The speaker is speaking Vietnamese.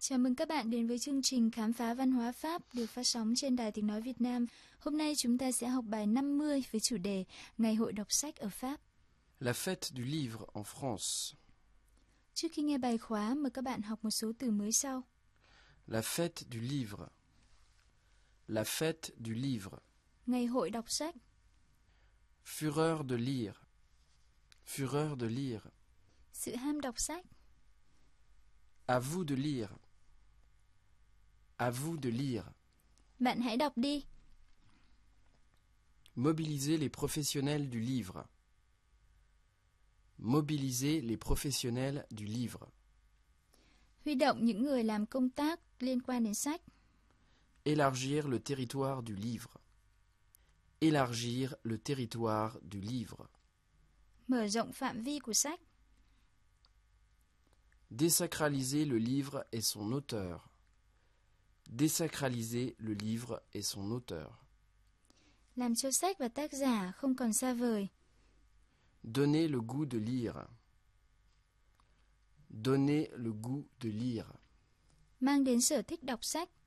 Chào mừng các bạn đến với chương trình Khám phá văn hóa Pháp được phát sóng trên Đài Tiếng Nói Việt Nam. Hôm nay chúng ta sẽ học bài 50 với chủ đề Ngày hội đọc sách ở Pháp. La fête du livre en France. Trước khi nghe bài khóa, mời các bạn học một số từ mới sau. La fête du livre. La fête du livre. Ngày hội đọc sách. Fureur de lire. Fureur de lire. Sự ham đọc sách. À vous de lire. À vous de lire. Bạn hãy đọc đi. Mobiliser les professionnels du livre. Mobiliser les professionnels du livre. Huy động những người làm công tác liên quan đến sách. Élargir le territoire du livre. Élargir le territoire du livre. Mở rộng phạm vi của sách. Désacraliser le livre et son auteur. Désacraliser le livre et son auteur. Làm cho sách và tác giả không còn xa vời. Donner le goût de lire. Donner le goût de lire. Mang đến sở thích đọc sách.